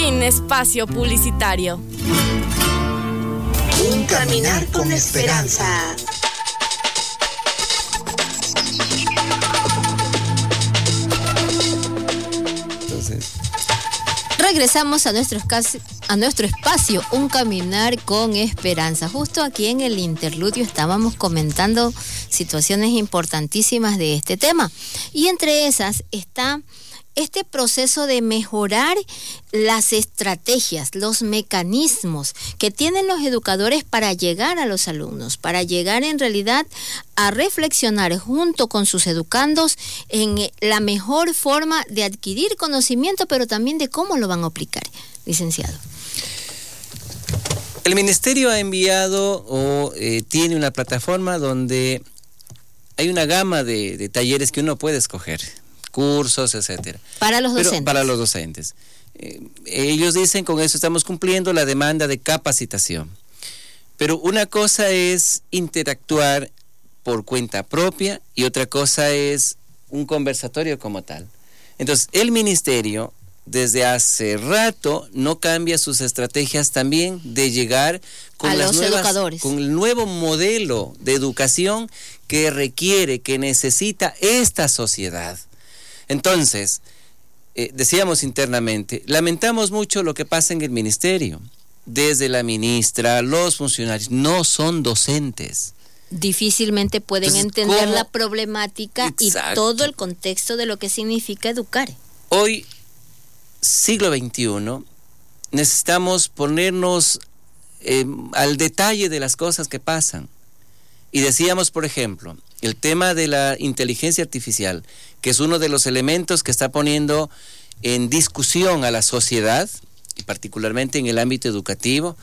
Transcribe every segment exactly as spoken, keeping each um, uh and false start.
Fin espacio publicitario. Un caminar con esperanza. Entonces, regresamos a nuestro, a nuestro espacio, Un Caminar con Esperanza. Justo aquí en el interludio estábamos comentando situaciones importantísimas de este tema. Y entre esas está este proceso de mejorar las estrategias, los mecanismos que tienen los educadores para llegar a los alumnos, para llegar en realidad a reflexionar junto con sus educandos en la mejor forma de adquirir conocimiento, pero también de cómo lo van a aplicar, licenciado. El ministerio ha enviado o eh, tiene una plataforma donde hay una gama de, de talleres que uno puede escoger, cursos, etcétera. Para los docentes. Pero para los docentes. Eh, ellos dicen, con eso estamos cumpliendo la demanda de capacitación. Pero una cosa es interactuar por cuenta propia y otra cosa es un conversatorio como tal. Entonces, el ministerio desde hace rato no cambia sus estrategias también de llegar con a las los nuevas, educadores, con el nuevo modelo de educación que requiere, que necesita esta sociedad. Entonces, eh, decíamos internamente, lamentamos mucho lo que pasa en el ministerio. Desde la ministra, los funcionarios, no son docentes. Difícilmente pueden Entonces, entender ¿cómo? la problemática Exacto. y todo el contexto de lo que significa educar. Hoy, siglo veintiuno, necesitamos ponernos eh, al detalle de las cosas que pasan. Y decíamos, por ejemplo, el tema de la inteligencia artificial, que es uno de los elementos que está poniendo en discusión a la sociedad, y particularmente en el ámbito educativo.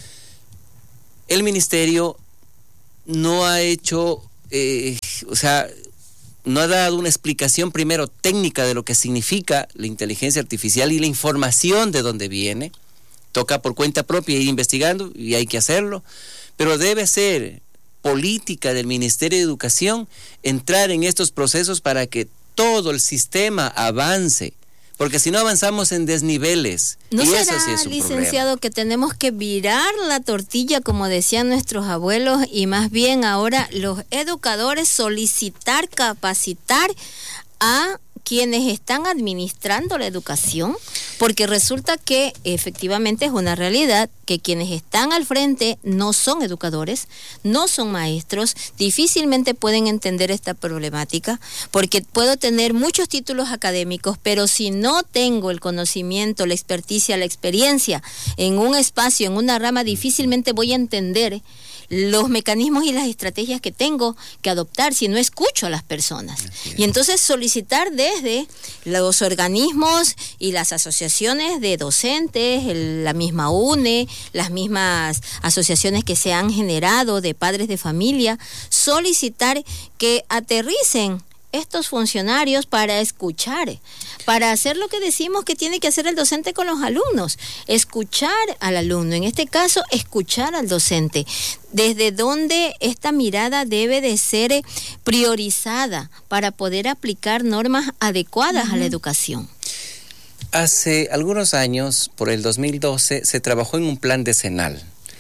El ministerio no ha hecho, eh, o sea, no ha dado una explicación primero técnica de lo que significa la inteligencia artificial y la información de dónde viene. Toca por cuenta propia ir investigando y hay que hacerlo, pero debe ser política del Ministerio de Educación entrar en estos procesos para que todo el sistema avance, porque si no avanzamos en desniveles. ¿No y será, eso sí es un licenciado, problema. Que tenemos que virar la tortilla, como decían nuestros abuelos, y más bien ahora los educadores solicitar, capacitar a quienes están administrando la educación? Porque resulta que efectivamente es una realidad que quienes están al frente no son educadores, no son maestros, difícilmente pueden entender esta problemática, porque puedo tener muchos títulos académicos, pero si no tengo el conocimiento, la experticia, la experiencia en un espacio, en una rama, difícilmente voy a entender los mecanismos y las estrategias que tengo que adoptar si no escucho a las personas. Y entonces solicitar desde los organismos y las asociaciones de docentes, el, la misma U N E, las mismas asociaciones que se han generado de padres de familia, solicitar que aterricen estos funcionarios para escuchar, para hacer lo que decimos que tiene que hacer el docente con los alumnos, escuchar al alumno, en este caso, escuchar al docente. Desde dónde esta mirada debe de ser priorizada para poder aplicar normas adecuadas uh-huh. a la educación. Hace algunos años, por el dos mil doce, se trabajó en un plan decenal.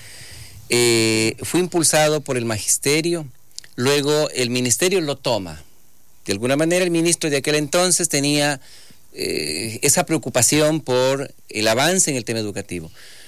Eh, fue impulsado por el magisterio, luego el ministerio lo toma. De alguna manera el ministro de aquel entonces tenía eh, esa preocupación por el avance en el tema educativo.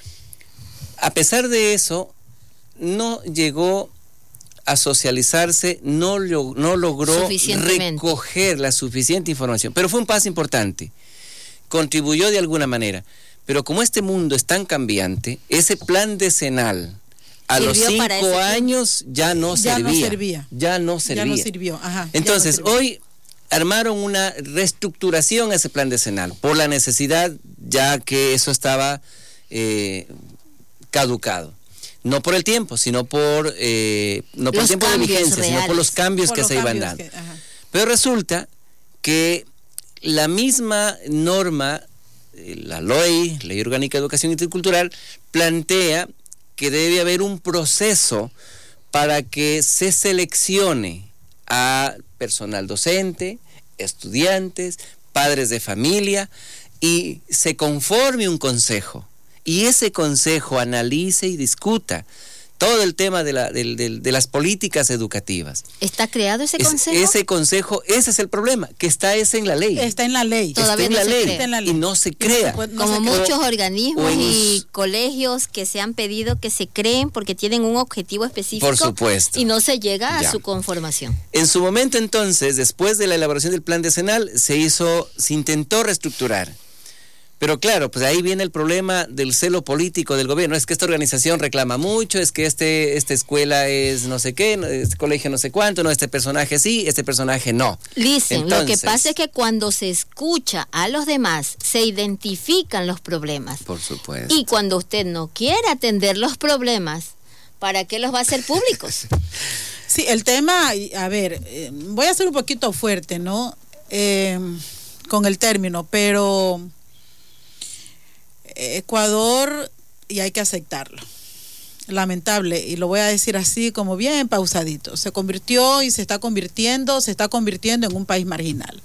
A pesar de eso, no llegó a socializarse, no, lo, no logró recoger la suficiente información, pero fue un paso importante, contribuyó de alguna manera, pero como este mundo es tan cambiante, ese plan decenal a los cinco años ya no ya servía, no servía, ya no servía, ya no sirvió. Ajá, entonces no sirvió. Hoy armaron una reestructuración a ese plan decenal por la necesidad, ya que eso estaba eh, caducado. No por el tiempo, sino por eh, no por el tiempo de vigencia, reales. sino por los cambios por que los se cambios iban dando. Que, Pero resulta que la misma norma, la L O I, Ley Orgánica de Educación Intercultural, plantea que debe haber un proceso para que se seleccione a personal docente, estudiantes, padres de familia, y se conforme un consejo, y ese consejo analice y discuta todo el tema de, la, de, de, de las políticas educativas. ¿Está creado ese es, consejo? Ese consejo, ese es el problema, que está ese en la ley. Está en la ley. Todavía está, en no la se ley, crea. en la ley y no se crea. No se puede, no Como se muchos crea. organismos en, y colegios que se han pedido que se creen porque tienen un objetivo específico. Por supuesto. Y no se llega Ya. a su conformación. En su momento entonces, después de la elaboración del plan decenal, se hizo, se intentó reestructurar. Pero claro, pues ahí viene el problema del celo político del gobierno. Es que esta organización reclama mucho, es que este, esta escuela es no sé qué, este colegio no sé cuánto, no, este personaje sí, este personaje no. Listen, Entonces, lo que pasa es que cuando se escucha a los demás, se identifican los problemas. Por supuesto. Y cuando usted no quiere atender los problemas, ¿para qué los va a hacer públicos? Sí, el tema, a ver, eh, voy a ser un poquito fuerte, ¿no? Eh, con el término, pero Ecuador, y hay que aceptarlo, lamentable, y lo voy a decir así como bien pausadito, se convirtió y se está convirtiendo, se está convirtiendo en un país marginal.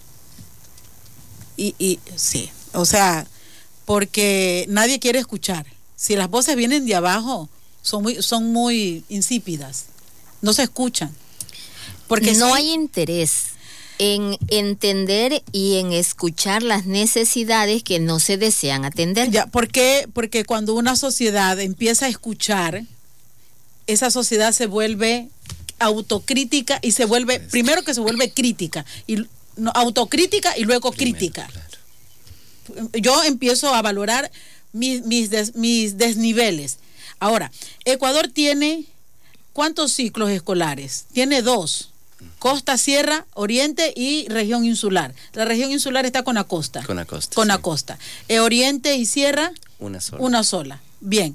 Y, y sí, o sea, porque nadie quiere escuchar. Si las voces vienen de abajo, son muy, son muy insípidas, no se escuchan. Porque no sí, hay interés en entender y en escuchar las necesidades que no se desean atender. Ya, ¿por qué? Porque cuando una sociedad empieza a escuchar, esa sociedad se vuelve autocrítica y se vuelve, primero que se vuelve crítica, y no, autocrítica y luego primero, crítica. Claro. Yo empiezo a valorar mis, mis, des, mis desniveles. Ahora, Ecuador tiene, ¿cuántos ciclos escolares? Tiene dos. Costa, Sierra, Oriente y región insular. La región insular está con la costa. Con la costa. Con la sí. costa. Eh, Oriente y Sierra, una sola. Una sola. Bien.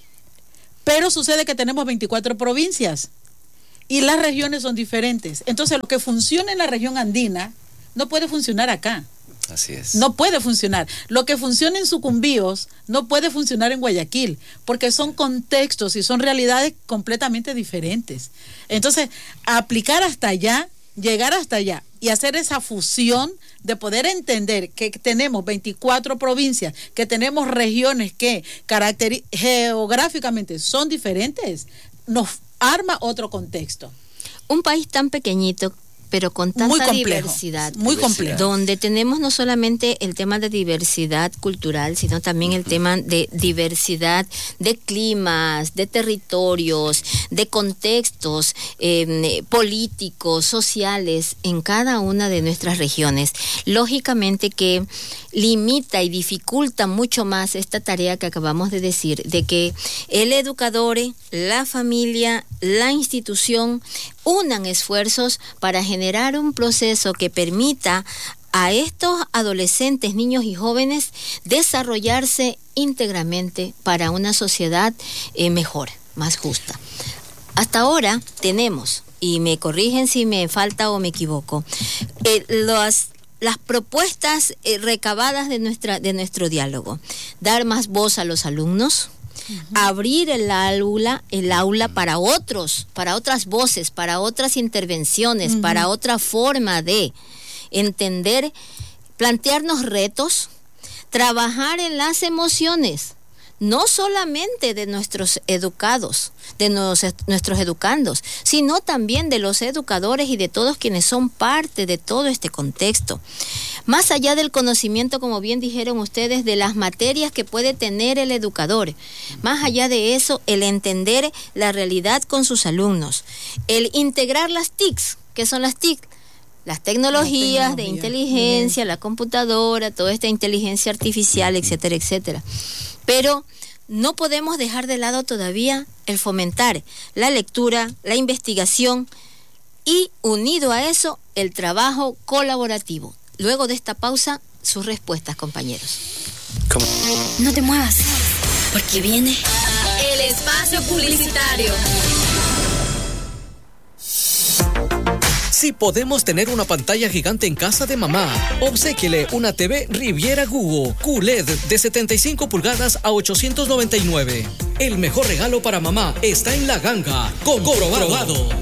Pero sucede que tenemos veinticuatro provincias y las regiones son diferentes. Entonces, lo que funciona en la región andina no puede funcionar acá. Así es. No puede funcionar. Lo que funciona en Sucumbíos no puede funcionar en Guayaquil, porque son contextos y son realidades completamente diferentes. Entonces, aplicar hasta allá, llegar hasta allá y hacer esa fusión de poder entender que tenemos veinticuatro provincias, que tenemos regiones que caracteri- geográficamente son diferentes, nos arma otro contexto. Un país tan pequeñito, pero con tanta muy complejo, diversidad, muy complejo, donde tenemos no solamente el tema de diversidad cultural, sino también el tema de diversidad de climas, de territorios, de contextos eh, políticos, sociales en cada una de nuestras regiones. Lógicamente que limita y dificulta mucho más esta tarea que acabamos de decir, de que el educador, la familia, la institución unan esfuerzos para generar un proceso que permita a estos adolescentes, niños y jóvenes desarrollarse íntegramente para una sociedad eh, mejor, más justa. Hasta ahora tenemos, y me corrigen si me falta o me equivoco, eh, las las propuestas eh, recabadas de nuestra de nuestro diálogo: dar más voz a los alumnos, uh-huh. abrir el aula el aula para otros para otras voces, para otras intervenciones, uh-huh. para otra forma de entender, plantearnos retos, trabajar en las emociones, no solamente de nuestros educados, de nos, nuestros educandos, sino también de los educadores y de todos quienes son parte de todo este contexto. Más allá del conocimiento, como bien dijeron ustedes, de las materias que puede tener el educador, más allá de eso, el entender la realidad con sus alumnos, el integrar las T I Cs. ¿Qué son las T I C? Las tecnologías, la tecnología de inteligencia, bien. La computadora, toda esta inteligencia artificial, etcétera, etcétera. Pero no podemos dejar de lado todavía el fomentar la lectura, la investigación y, unido a eso, el trabajo colaborativo. Luego de esta pausa, sus respuestas, compañeros. ¿Cómo? No te muevas, porque viene el espacio publicitario. Si podemos tener una pantalla gigante en casa de mamá, obséquiele una T V Riviera Google Q L E D de setenta y cinco pulgadas a ochocientos noventa y nueve. El mejor regalo para mamá está en La Ganga. Comprobado.